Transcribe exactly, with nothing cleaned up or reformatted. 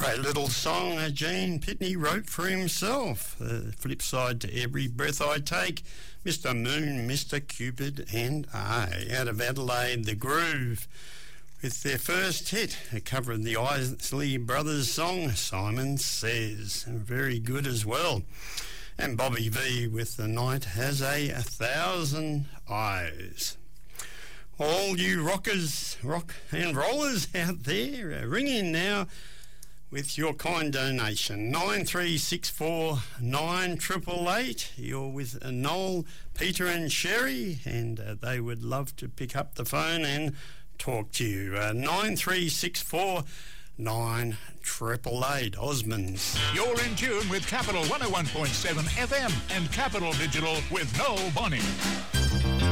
Great little song uh, Gene Pitney wrote for himself. The flip side to Every Breath I Take, Mister Moon, Mister Cupid and I. Out of Adelaide, The Groove, with their first hit, a cover of the Isley Brothers song, Simon Says. Very good as well. And Bobby V with The Night Has a, a Thousand Eyes. All you rockers, rock and rollers out there, uh, ring in now with your kind donation. nine three six four nine eight eight eight. You're with uh, Noel, Peter and Sherry, and uh, they would love to pick up the phone and talk to you. Uh, nine three six four nine eight eight eight. Osmonds. You're in tune with Capital one oh one point seven F M and Capital Digital with Noel Bonnie.